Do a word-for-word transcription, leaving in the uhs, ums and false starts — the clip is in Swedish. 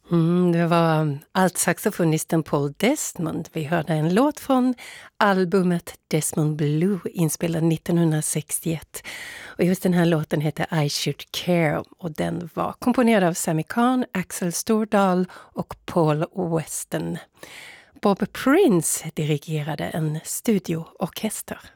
Mm, det var altsaxofonisten Paul Desmond. Vi hörde en låt från albumet Desmond Blue inspelad nittonhundrasextioett. Och just den här låten heter I Should Care och den var komponerad av Sammy Cahn, Axel Stordahl och Paul Weston. Bob Prince dirigerade en studioorkester.